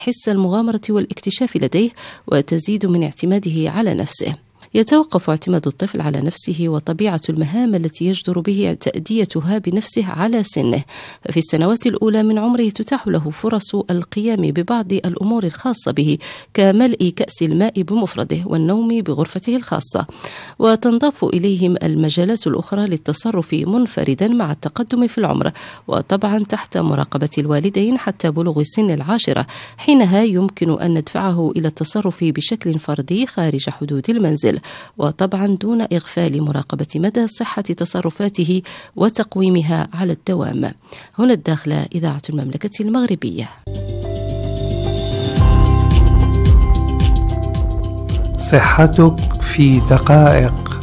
حس المغامرة والاكتشاف لديه وتزيد من اعتماده على نفسه. يتوقف اعتماد الطفل على نفسه وطبيعة المهام التي يجدر به تأديتها بنفسه على سنه، ففي السنوات الأولى من عمره تتاح له فرص القيام ببعض الأمور الخاصة به كملء كأس الماء بمفرده والنوم بغرفته الخاصة، وتنضاف إليهم المجالات الأخرى للتصرف منفردا مع التقدم في العمر، وطبعا تحت مراقبة الوالدين حتى بلوغ سن 10، حينها يمكن أن ندفعه إلى التصرف بشكل فردي خارج حدود المنزل، وطبعا دون إغفال مراقبة مدى صحة تصرفاته وتقويمها على الدوام. هنا الداخلة، إذاعة المملكة المغربية. صحتك في دقائق.